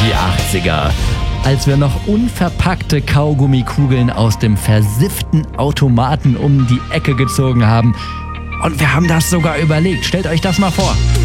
Die 80er. Als wir noch unverpackte Kaugummikugeln aus dem versifften Automaten um die Ecke gezogen haben. Und wir haben das sogar überlegt. Stellt euch das mal vor.